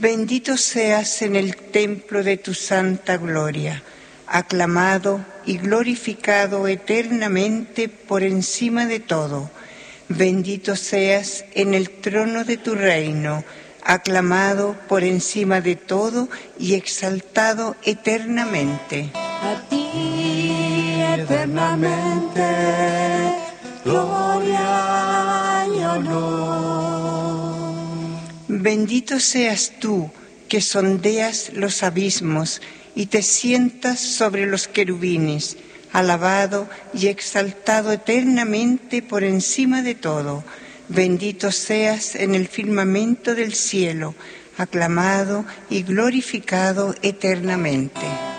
Bendito seas en el templo de tu santa gloria, aclamado y glorificado eternamente por encima de todo. Bendito seas en el trono de tu reino, aclamado por encima de todo y exaltado eternamente. A ti eternamente, gloria y honor. Bendito seas tú que sondeas los abismos y te sientas sobre los querubines, alabado y exaltado eternamente por encima de todo. Bendito seas en el firmamento del cielo, aclamado y glorificado eternamente.